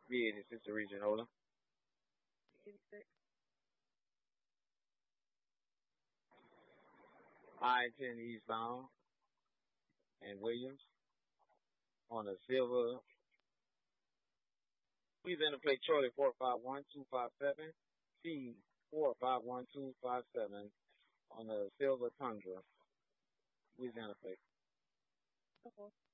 Yeah, this is the region holder. I-10 eastbound and Williams on the silver. Please enter plate Charlie 451257 C 451257 on the silver Tundra. Please enter plate.